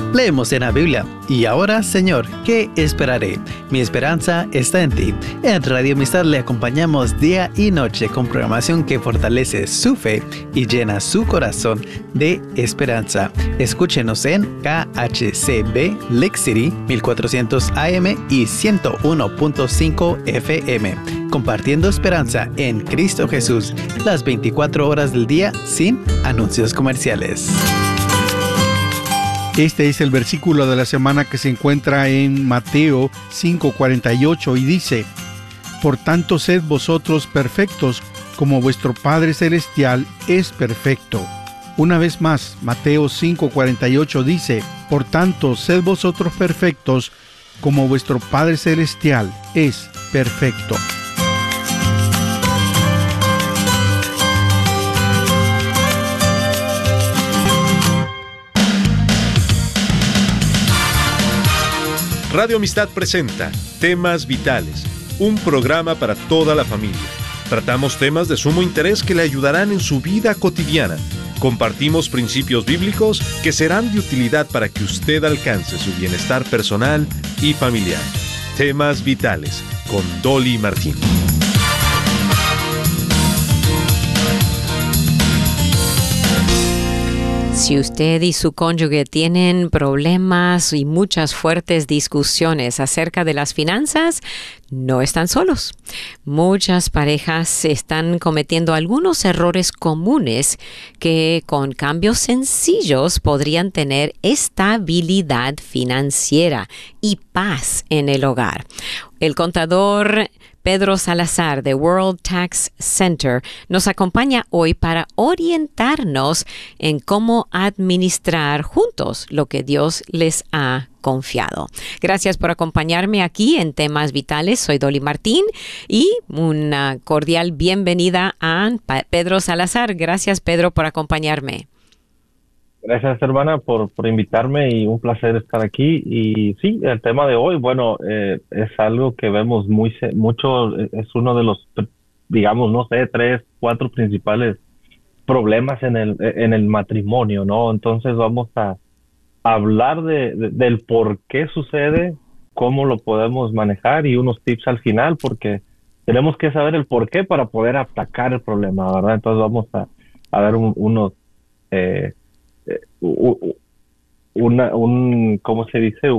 Leemos en la Biblia, y ahora, Señor, ¿qué esperaré? Mi esperanza está en ti. En Radio Amistad le acompañamos día y noche con programación que fortalece su fe y llena su corazón de esperanza. Escúchenos en KHCB Lake City 1400 AM y 101.5 FM, compartiendo esperanza en Cristo Jesús, las 24 horas del día sin anuncios comerciales. Este es el versículo de la semana que se encuentra en Mateo 5:48 y dice: Por tanto, sed vosotros perfectos, como vuestro Padre Celestial es perfecto. Una vez más, Mateo 5:48 dice: Por tanto, sed vosotros perfectos, como vuestro Padre Celestial es perfecto. Radio Amistad presenta Temas Vitales, un programa para toda la familia. Tratamos temas de sumo interés que le ayudarán en su vida cotidiana. Compartimos principios bíblicos que serán de utilidad para que usted alcance su bienestar personal y familiar. Temas Vitales, con Dolly Martín. Si usted y su cónyuge tienen problemas y muchas fuertes discusiones acerca de las finanzas, no están solos. Muchas parejas están cometiendo algunos errores comunes que con cambios sencillos podrían tener estabilidad financiera y paz en el hogar. El contador Pedro Salazar de World Tax Center nos acompaña hoy para orientarnos en cómo administrar juntos lo que Dios les ha confiado. Gracias por acompañarme aquí en Temas Vitales. Soy Dolly Martín y una cordial bienvenida a Pedro Salazar. Gracias, Pedro, por acompañarme. Gracias, hermana, por invitarme y un placer estar aquí. Y sí, el tema de hoy, bueno, es algo que vemos mucho, es uno de los, digamos, no sé, 3, 4 principales problemas en el matrimonio, ¿no? Entonces vamos a hablar del por qué sucede, cómo lo podemos manejar y unos tips al final, porque tenemos que saber el por qué para poder atacar el problema, ¿verdad? Entonces vamos a ver unos... ¿cómo se dice?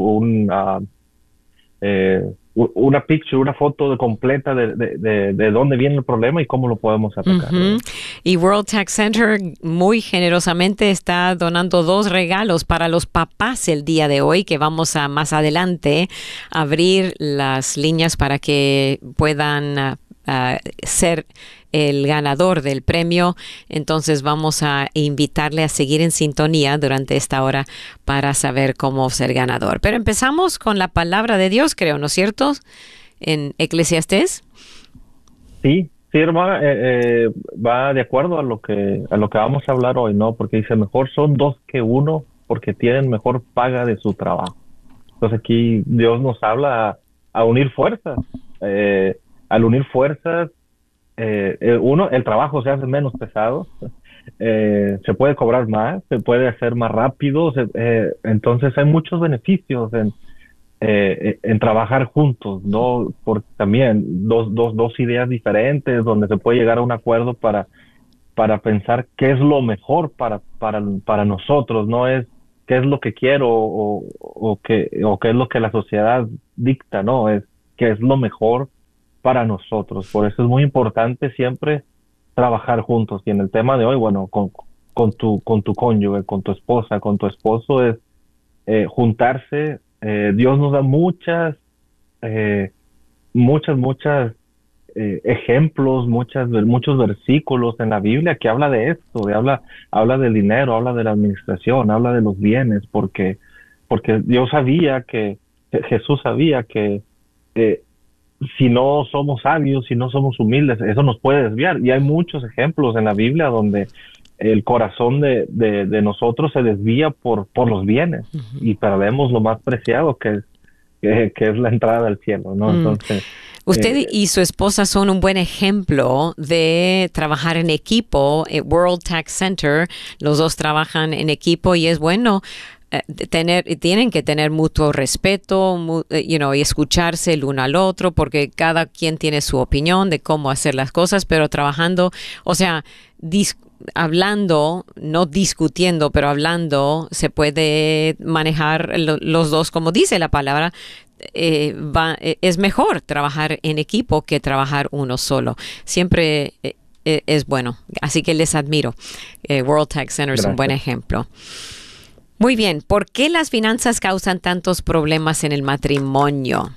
Una picture, una foto completa de dónde viene el problema y cómo lo podemos atacar. Uh-huh. Y World Tax Center muy generosamente está donando 2 regalos para los papás el día de hoy, que vamos a más adelante abrir las líneas para que puedan ser el ganador del premio. Entonces vamos a invitarle a seguir en sintonía durante esta hora para saber cómo ser ganador. Pero empezamos con la palabra de Dios, creo, ¿no es cierto? En Eclesiastés. Sí, hermana, va de acuerdo a lo que vamos a hablar hoy, ¿no? Porque dice, mejor son 2 que 1 porque tienen mejor paga de su trabajo. Entonces aquí Dios nos habla a unir fuerzas. Al unir fuerzas, el trabajo se hace menos pesado, se puede cobrar más, se puede hacer más rápido, entonces hay muchos beneficios en trabajar juntos, ¿no? Porque también dos ideas diferentes donde se puede llegar a un acuerdo para pensar qué es lo mejor para nosotros, no es qué es lo que quiero o qué es lo que la sociedad dicta, no, es qué es lo mejor para nosotros. Por eso es muy importante siempre trabajar juntos. Y en el tema de hoy, bueno, con tu cónyuge, con tu esposa, con tu esposo, es juntarse. Dios nos da muchos ejemplos, muchos versículos en la Biblia que habla de esto, habla del dinero, habla de la administración, habla de los bienes, porque Dios sabía Jesús sabía que si no somos sabios, si no somos humildes, eso nos puede desviar. Y hay muchos ejemplos en la Biblia donde el corazón de nosotros se desvía por los bienes y perdemos lo más preciado que es la entrada al cielo, ¿no? Entonces, usted y su esposa son un buen ejemplo de trabajar en equipo. World Tax Center, los dos trabajan en equipo y es bueno tienen que tener mutuo respeto, y escucharse el uno al otro, porque cada quien tiene su opinión de cómo hacer las cosas, pero trabajando, o sea, hablando, no discutiendo, pero hablando, se puede manejar los dos, como dice la palabra. Es mejor trabajar en equipo que trabajar uno solo. Siempre es bueno. Así que les admiro. World Tech Center es un buen ejemplo. Muy bien. ¿Por qué las finanzas causan tantos problemas en el matrimonio?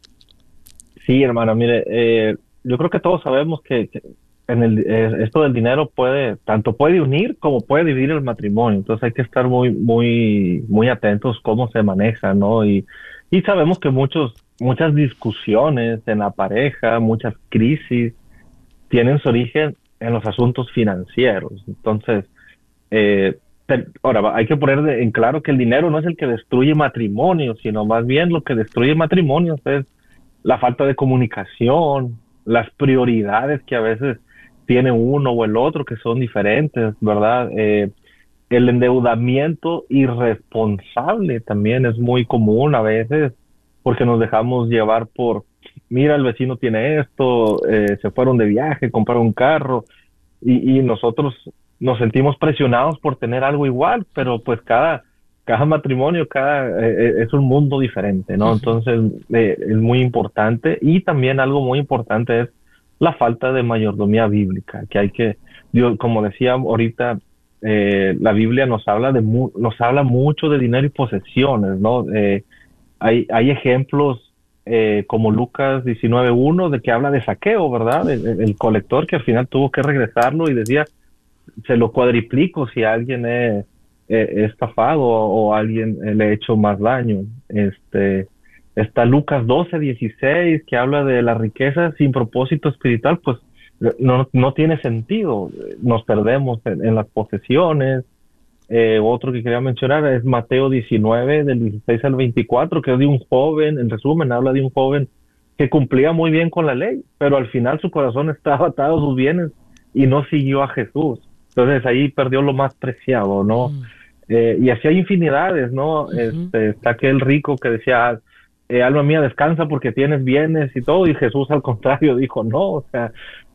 Sí, hermana, mire, yo creo que todos sabemos que esto del dinero tanto puede unir como puede dividir el matrimonio. Entonces hay que estar muy, muy, muy atentos cómo se maneja, ¿no? Y sabemos que muchas discusiones en la pareja, muchas crisis, tienen su origen en los asuntos financieros. Entonces, ahora hay que poner en claro que el dinero no es el que destruye matrimonios, sino más bien lo que destruye matrimonios es la falta de comunicación, las prioridades que a veces tiene uno o el otro que son diferentes, ¿verdad? El endeudamiento irresponsable también es muy común a veces porque nos dejamos llevar mira, el vecino tiene esto, se fueron de viaje, compraron un carro y nosotros nos sentimos presionados por tener algo igual, pero pues cada matrimonio, es un mundo diferente, ¿no? Entonces es muy importante y también algo muy importante es la falta de mayordomía bíblica, Dios, como decía ahorita, la Biblia nos habla mucho de dinero y posesiones, ¿no? Hay ejemplos como Lucas 19:1 de que habla de saqueo, ¿verdad? El colector que al final tuvo que regresarlo y decía, se lo cuadriplico si alguien he estafado o alguien le he hecho más daño. Está Lucas 12:16 que habla de la riqueza sin propósito espiritual, pues no tiene sentido. Nos perdemos en las posesiones. Otro que quería mencionar es Mateo 19, del 16 al 24, que es de un joven, en resumen, habla de un joven que cumplía muy bien con la ley, pero al final su corazón estaba atado a sus bienes y no siguió a Jesús. Entonces ahí perdió lo más preciado, ¿no? Y así hay infinidades, ¿no? Está aquel rico que decía, alma mía, descansa porque tienes bienes y todo, y Jesús al contrario dijo, no, o sea,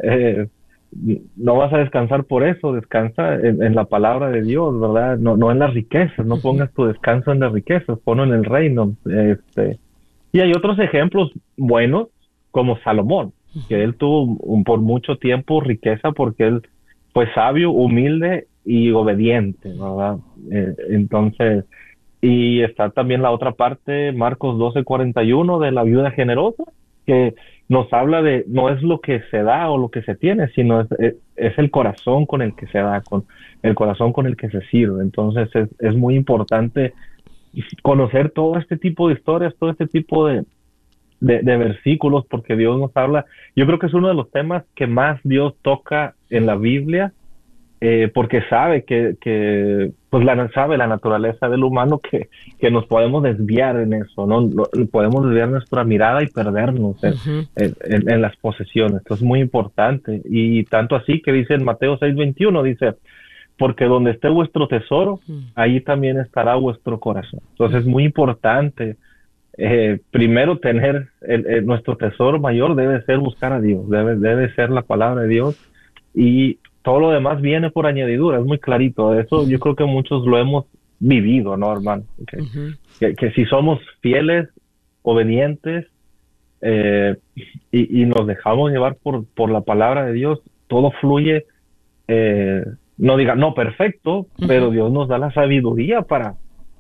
no vas a descansar por eso, descansa en la palabra de Dios, ¿verdad? No en las riquezas, no pongas tu descanso en las riquezas, ponlo en el reino. Y hay otros ejemplos buenos, como Salomón, que él tuvo por mucho tiempo riqueza porque él fue sabio, humilde y obediente, ¿verdad? Entonces, y está también la otra parte, Marcos 12:41, de la viuda generosa, que nos habla de, no es lo que se da o lo que se tiene, sino es el corazón con el que se da, con el corazón con el que se sirve. Entonces es muy importante conocer todo este tipo de historias, todo este tipo de versículos, porque Dios nos habla. Yo creo que es uno de los temas que más Dios toca en la Biblia, porque sabe pues sabe la naturaleza del humano, que nos podemos desviar en eso, ¿no? Podemos desviar nuestra mirada y perdernos en las posesiones. Esto es muy importante, y tanto así que dice en Mateo 6:21, dice, porque donde esté vuestro tesoro, ahí también estará vuestro corazón. Entonces es muy importante, primero tener nuestro tesoro mayor debe ser buscar a Dios, debe ser la palabra de Dios, y todo lo demás viene por añadidura. Es muy clarito. Eso yo creo que muchos lo hemos vivido, ¿no, hermano? Que si somos fieles, obedientes, y nos dejamos llevar por la palabra de Dios, todo fluye, no perfecto, pero Dios nos da la sabiduría para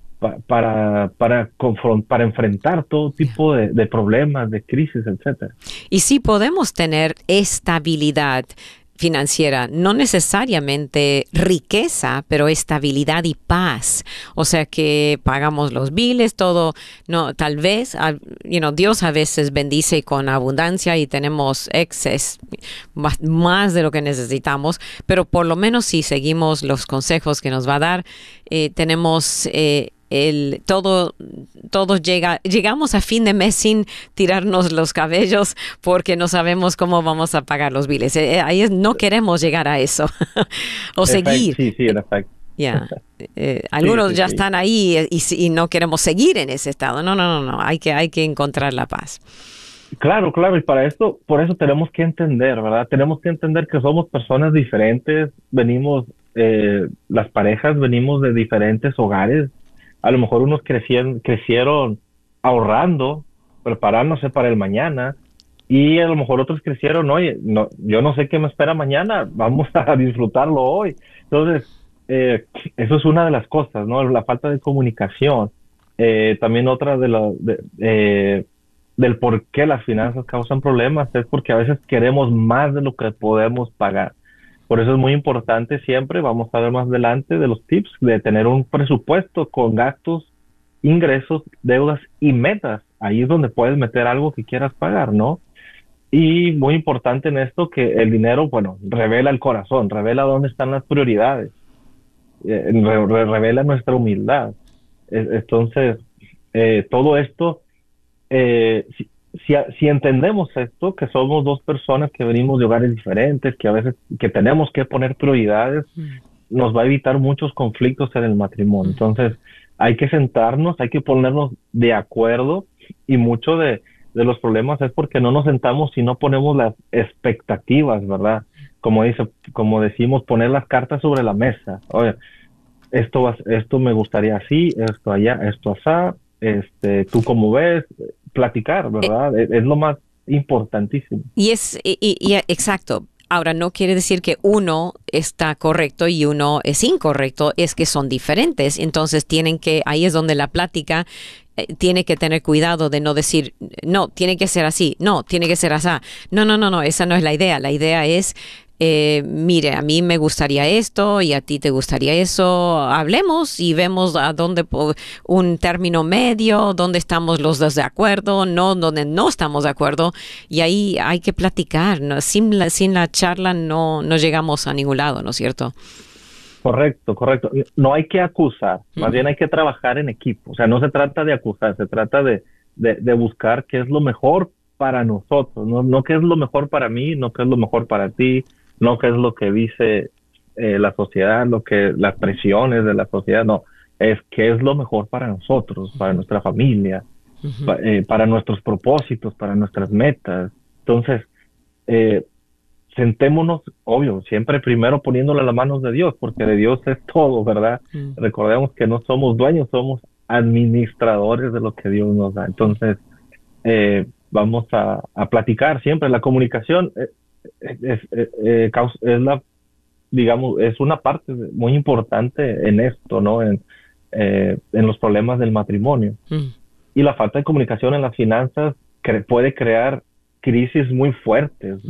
enfrentar todo tipo de problemas, de crisis, etcétera. Y sí podemos tener estabilidad financiera, no necesariamente riqueza, pero estabilidad y paz. O sea que pagamos los biles, todo, no, tal vez, Dios a veces bendice con abundancia y tenemos exceso, más de lo que necesitamos, pero por lo menos si seguimos los consejos que nos va a dar, tenemos llegamos a fin de mes sin tirarnos los cabellos porque no sabemos cómo vamos a pagar los biles. No queremos llegar a eso o seguir. Sí, en efecto. Ya. Algunos sí, ya sí. están ahí y no queremos seguir en ese estado. No. Hay que encontrar la paz. Claro, claro, y para esto, por eso tenemos que entender, ¿verdad? Tenemos que entender que somos personas diferentes, las parejas venimos de diferentes hogares. A lo mejor unos crecieron ahorrando, preparándose para el mañana, y a lo mejor otros crecieron, oye, no, yo no sé qué me espera mañana, vamos a disfrutarlo hoy. Entonces, eso es una de las cosas, ¿no? La falta de comunicación. También otra del por qué las finanzas causan problemas es porque a veces queremos más de lo que podemos pagar. Por eso es muy importante siempre, vamos a ver más adelante de los tips, de tener un presupuesto con gastos, ingresos, deudas y metas. Ahí es donde puedes meter algo que quieras pagar, ¿no? Y muy importante en esto que el dinero, bueno, revela el corazón, revela dónde están las prioridades, revela nuestra humildad. Entonces, todo esto si entendemos esto, que somos dos personas que venimos de hogares diferentes, que a veces que tenemos que poner prioridades, nos va a evitar muchos conflictos en el matrimonio. Entonces, hay que sentarnos, hay que ponernos de acuerdo y mucho de los problemas es porque no nos sentamos y no ponemos las expectativas, ¿verdad? Como decimos, poner las cartas sobre la mesa. Oye, esto me gustaría así, esto allá, esto asá, tú como ves, platicar, ¿verdad? Es lo más importantísimo. Exacto. Ahora, no quiere decir que uno está correcto y uno es incorrecto, es que son diferentes. Entonces ahí es donde la plática tiene que tener cuidado de no decir, no, tiene que ser así, no, tiene que ser así. No, esa no es la idea. La idea es, mire, a mí me gustaría esto y a ti te gustaría eso. Hablemos y vemos a dónde un término medio, dónde estamos los dos de acuerdo, no donde no estamos de acuerdo. Y ahí hay que platicar, ¿no? Sin la charla no llegamos a ningún lado, ¿no es cierto? Correcto. No hay que acusar, más bien hay que trabajar en equipo. O sea, no se trata de acusar, se trata de buscar qué es lo mejor para nosotros, no qué es lo mejor para mí, no qué es lo mejor para ti, no qué es lo que dice la sociedad, las presiones de la sociedad, no, es qué es lo mejor para nosotros, para nuestra familia, para nuestros propósitos, para nuestras metas. Entonces, sentémonos, obvio, siempre primero poniéndole a las manos de Dios, porque de Dios es todo, ¿verdad? Recordemos que no somos dueños, somos administradores de lo que Dios nos da. Entonces, vamos a platicar siempre. La comunicación es una parte muy importante en esto, ¿no? En los problemas del matrimonio. Y la falta de comunicación en las finanzas puede crear crisis muy fuertes.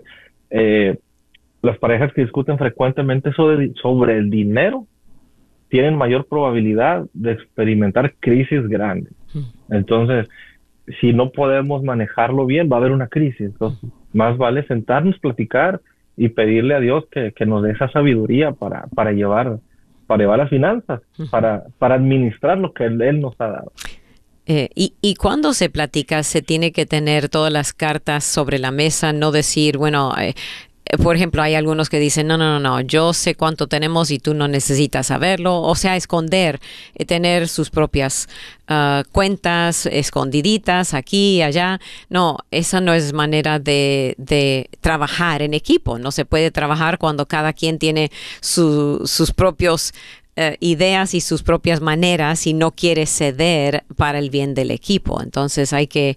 Las parejas que discuten frecuentemente sobre el dinero tienen mayor probabilidad de experimentar crisis grandes. Entonces, si no podemos manejarlo bien, va a haber una crisis. Entonces, más vale sentarnos, platicar y pedirle a Dios que nos dé esa sabiduría para llevar las finanzas, para administrar lo que Él nos ha dado. Y cuando se platica, se tiene que tener todas las cartas sobre la mesa, no decir, bueno, por ejemplo, hay algunos que dicen, no, yo sé cuánto tenemos y tú no necesitas saberlo. O sea, esconder, tener sus propias cuentas escondiditas aquí y allá. No, esa no es manera de trabajar en equipo. No se puede trabajar cuando cada quien tiene sus propios ideas y sus propias maneras y no quiere ceder para el bien del equipo. Entonces hay que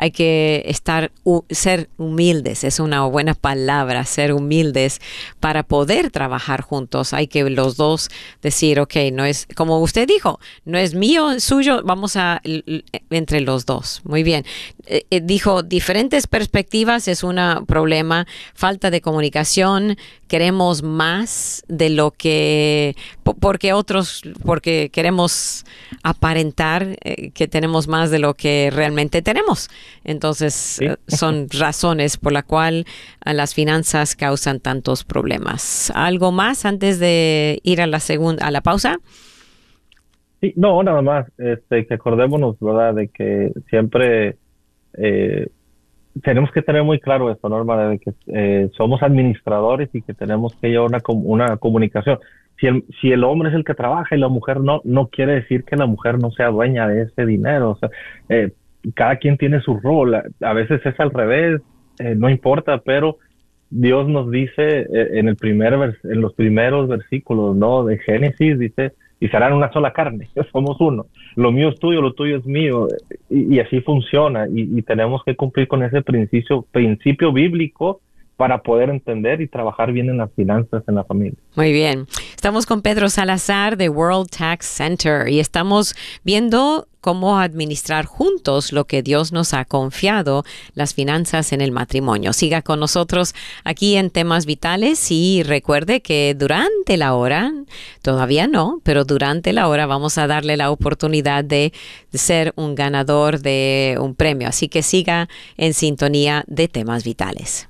ser humildes, es una buena palabra, ser humildes para poder trabajar juntos. Hay que los dos decir, ok, no es, como usted dijo, no es mío, es suyo, vamos entre los dos. Muy bien. Dijo, diferentes perspectivas es un problema, falta de comunicación, queremos más de lo que, porque queremos aparentar que tenemos más de lo que realmente tenemos. Entonces, ¿sí? Son razones por la cual las finanzas causan tantos problemas. ¿Algo más antes de ir a la pausa? Sí, no, nada más, que acordémonos, ¿verdad?, de que siempre tenemos que tener muy claro esto, Norma, de que somos administradores y que tenemos que llevar una comunicación. si el hombre es el que trabaja y la mujer no quiere decir que la mujer no sea dueña de ese dinero. O sea, cada quien tiene su rol. A veces es al revés, no importa, pero Dios nos dice en los primeros versículos, ¿no? De Génesis, dice, y serán una sola carne, somos uno. Lo mío es tuyo, lo tuyo es mío. Y así funciona. Y tenemos que cumplir con ese principio bíblico para poder entender y trabajar bien en las finanzas en la familia. Muy bien. Estamos con Pedro Salazar de World Tax Center y estamos viendo cómo administrar juntos lo que Dios nos ha confiado, las finanzas en el matrimonio. Siga con nosotros aquí en Temas Vitales y recuerde que durante la hora, todavía no, pero durante la hora vamos a darle la oportunidad de ser un ganador de un premio. Así que siga en sintonía de Temas Vitales.